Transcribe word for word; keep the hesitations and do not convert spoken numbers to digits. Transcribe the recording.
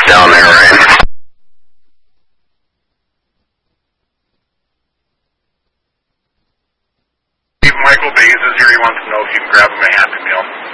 down there, right? Michael Bays is here. He wants to know if you can grab him a Happy Meal.